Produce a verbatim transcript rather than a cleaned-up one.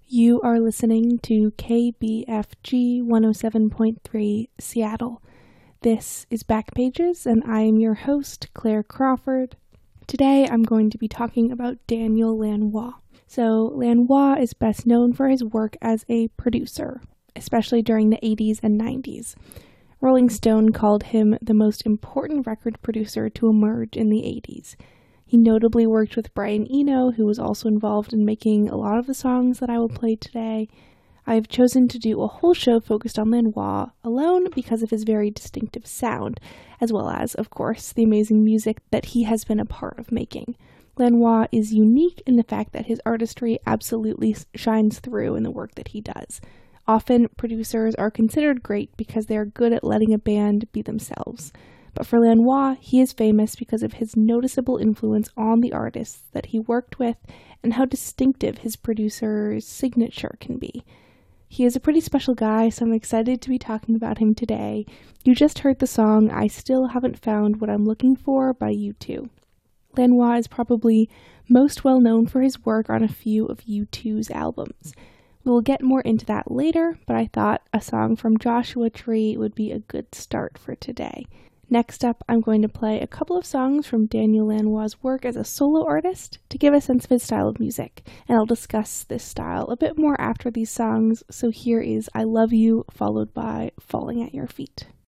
You are listening to K B F G one oh seven point three Seattle. This is Backpages, and I am your host, Claire Crawford. Today I'm going to be talking about Daniel Lanois. So Lanois is best known for his work as a producer, especially during the eighties and nineties. Rolling Stone called him the most important record producer to emerge in the eighties. He notably worked with Brian Eno, who was also involved in making a lot of the songs that I will play today. I have chosen to do a whole show focused on Lanois alone because of his very distinctive sound, as well as, of course, the amazing music that he has been a part of making. Lanois is unique in the fact that his artistry absolutely shines through in the work that he does. Often, producers are considered great because they are good at letting a band be themselves. But for Lanois, he is famous because of his noticeable influence on the artists that he worked with and how distinctive his producer's signature can be. He is a pretty special guy, so I'm excited to be talking about him today. You just heard the song I Still Haven't Found What I'm Looking For by U two. Lanois is probably most well known for his work on a few of U two's albums. We will get more into that later, but I thought a song from Joshua Tree would be a good start for today. Next up, I'm going to play a couple of songs from Daniel Lanois' work as a solo artist to give a sense of his style of music, and I'll discuss this style a bit more after these songs, so here is I Love You, followed by Falling at Your Feet.